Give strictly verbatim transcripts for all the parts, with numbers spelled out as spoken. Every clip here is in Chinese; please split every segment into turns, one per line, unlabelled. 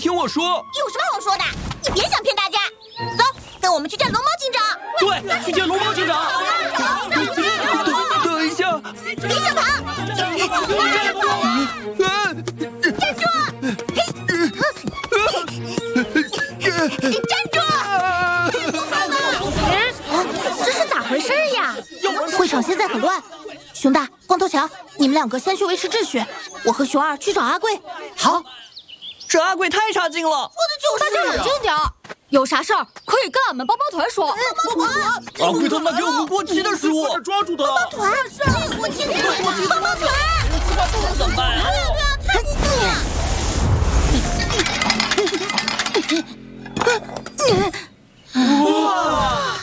听我说。
有什么好说的？你别想骗大家。走，跟我们去见龙猫警长。
对，去见龙猫警长。等一下，
别想跑！站住！站住！这是咋回事呀？会场现在很乱。熊大、光头强，你们两个先去维持秩序，我和熊二去找阿贵。
好。这阿贵太差劲了，
说的就是、啊、
大家冷静点，有啥事儿可以跟俺们帮帮团说。
阿贵他们给我们过期的食物，
快抓住他！
帮帮团，这过期的帮帮团，
怎么办啊？
太气了！
哇！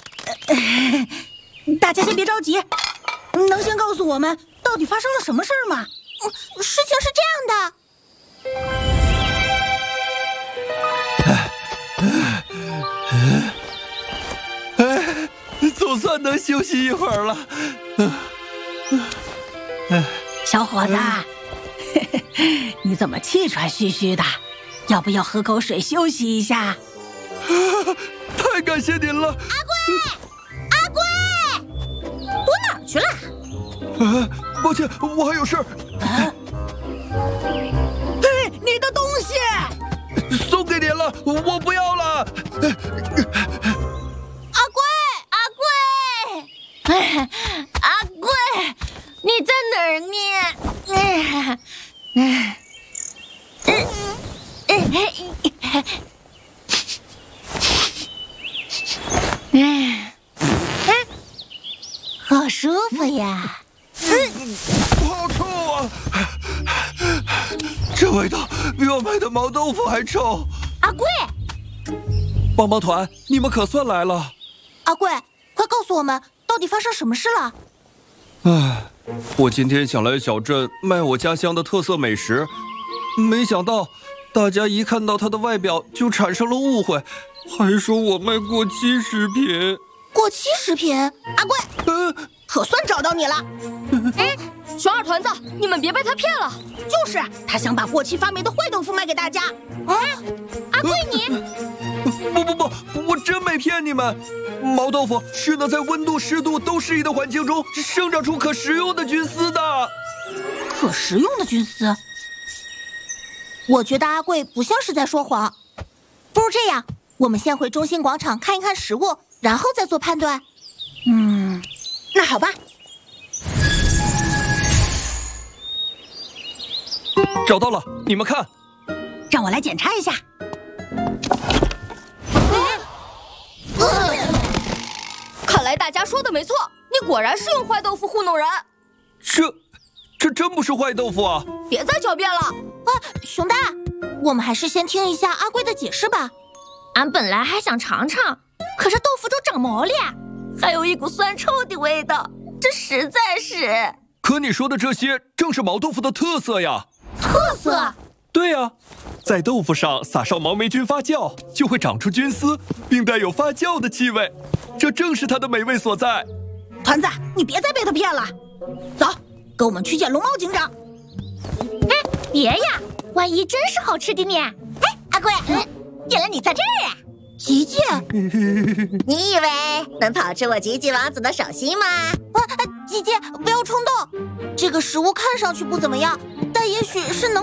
大家先别着急，能先告诉我们到底发生了什么事儿吗？
事情是这样的。
哎，总算能休息一会儿了。
小伙子，你怎么气喘吁吁的？要不要喝口水休息一下？
太感谢您了，
阿贵，阿贵，躲哪儿去了？
啊，抱歉，我还有事儿。
啊嘿，你的东西！
送给您了，我不要了。
阿贵，阿贵，阿贵，你在哪儿呢？嗯嗯嗯嗯，好舒服呀！
好臭啊！这味道比我买的毛豆腐还臭。
阿贵，
帮帮团，你们可算来了。
阿贵，快告诉我们到底发生什么事了？
唉，我今天想来小镇卖我家乡的特色美食，没想到大家一看到它的外表就产生了误会，还说我卖过期食品。
过期食品？阿贵，
呃，
可算找到你了。
哎，熊二团子，你们别被他骗了。
就是他想把过期发霉的坏豆腐卖给大家。
啊，阿贵你。
不不不，我真没骗你们。毛豆腐是能在温度、湿度都适宜的环境中生长出可食用的菌丝的。
可食用的菌丝？
我觉得阿贵不像是在说谎。不如这样，我们先回中心广场看一看食物，然后再做判断。
嗯，那好吧。
找到了，你们看。
让我来检查一下。
看来大家说的没错，你果然是用坏豆腐糊弄人。
这，这真不是坏豆腐啊！
别再狡辩了。
啊，熊大，我们还是先听一下阿贵的解释吧。俺本来还想尝尝，可是豆腐都长毛了，还有一股酸臭的味道，这实在是……
可你说的这些正是毛豆腐的特色呀！
特色？
对呀，在豆腐上撒上毛霉菌发酵，就会长出菌丝，并带有发酵的气味，这正是它的美味所在。
团子，你别再被他骗了。走，跟我们去见龙猫警长。
哎，别呀，万一真是好吃的呢？哎，阿贵，嗯，原来你在这儿啊！吉吉，
你以为能跑出我吉吉王子的手心吗？
啊，吉吉，不要冲动，这个食物看上去不怎么样，但也许是能